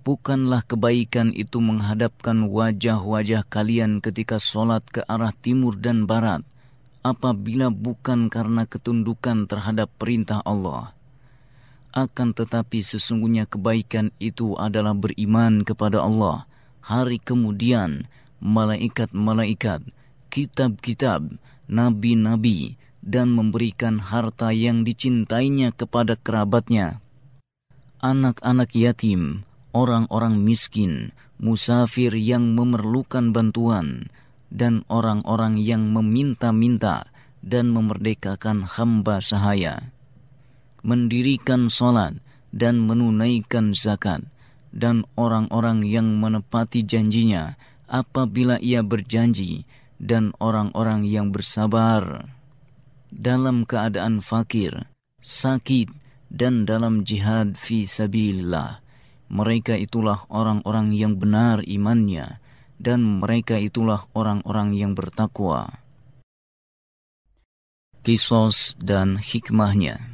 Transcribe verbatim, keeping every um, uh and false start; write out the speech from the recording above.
Bukanlah kebaikan itu menghadapkan wajah-wajah kalian ketika sholat ke arah timur dan barat, apabila bukan karena ketundukan terhadap perintah Allah. Akan tetapi sesungguhnya kebaikan itu adalah beriman kepada Allah, hari kemudian, malaikat-malaikat, kitab-kitab, nabi-nabi, dan memberikan harta yang dicintainya kepada kerabatnya, anak-anak yatim, orang-orang miskin, musafir yang memerlukan bantuan, dan orang-orang yang meminta-minta dan memerdekakan hamba sahaya, mendirikan salat dan menunaikan zakat, dan orang-orang yang menepati janjinya apabila ia berjanji, dan orang-orang yang bersabar dalam keadaan fakir, sakit, dan dalam jihad fi sabilillah. Mereka itulah orang-orang yang benar imannya, dan mereka itulah orang-orang yang bertakwa. Qisas dan hikmahnya.